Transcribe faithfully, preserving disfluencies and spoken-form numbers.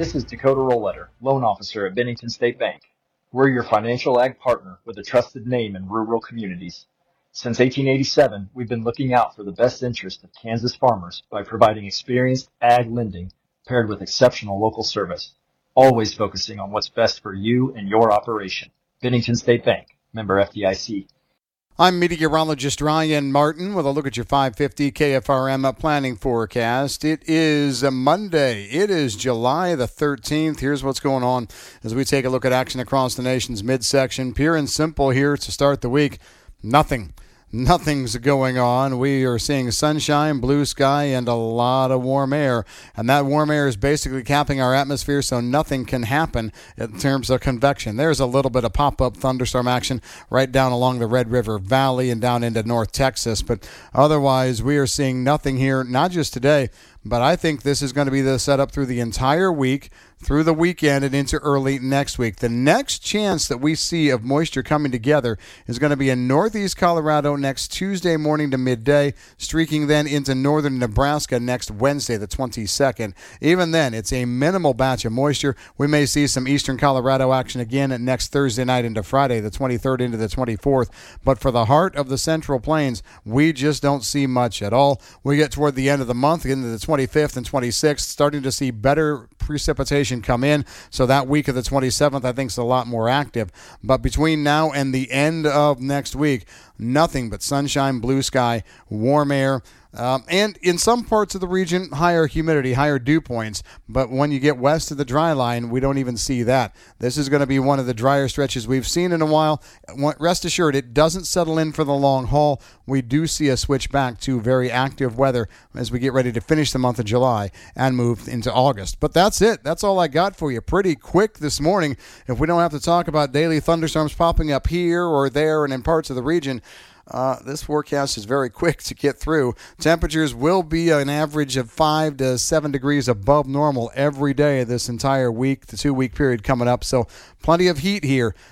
This is Dakota Roletter, loan officer at Bennington State Bank. We're your financial ag partner with a trusted name in rural communities. Since eighteen eighty-seven, we've been looking out for the best interest of Kansas farmers by providing experienced ag lending paired with exceptional local service, always focusing on what's best for you and your operation. Bennington State Bank, member F D I C. I'm meteorologist Ryan Martin with a look at your five fifty K F R M planning forecast. It is a Monday. It is July the thirteenth. Here's what's going on as we take a look at action across the nation's midsection. Pure and simple here to start the week. Nothing. Nothing's going on. We are seeing sunshine, blue sky, and a lot of warm air. And that warm air is basically capping our atmosphere, so nothing can happen in terms of convection. There's a little bit of pop-up thunderstorm action right down along the Red River Valley and down into North Texas. But otherwise, we are seeing nothing here, not just today, but I think this is going to be the setup through the entire week, through the weekend, and into early next week. The next chance that we see of moisture coming together is going to be in northeast Colorado next Tuesday morning to midday, streaking then into northern Nebraska next Wednesday, the twenty-second. Even then, it's a minimal batch of moisture. We may see some eastern Colorado action again next Thursday night into Friday, the twenty-third into the twenty-fourth. But for the heart of the Central Plains, we just don't see much at all. We get toward the end of the month, into the twenty-fifth and twenty-sixth, starting to see better precipitation come in. So that week of the twenty-seventh, I think, is a lot more active. But between now and the end of next week, nothing but sunshine, blue sky, warm air, um, and in some parts of the region, higher humidity, higher dew points. But when you get west of the dry line, we don't even see that. This is going to be one of the drier stretches we've seen in a while. Rest assured, it doesn't settle in for the long haul. We do see a switch back to very active weather as we get ready to finish the month of July and move into August. But that's it. That's all I got for you. Pretty quick this morning. If we don't have to talk about daily thunderstorms popping up here or there and in parts of the region, Uh, this forecast is very quick to get through. Temperatures will be an average of five to seven degrees above normal every day this entire week, the two-week period coming up. So plenty of heat here.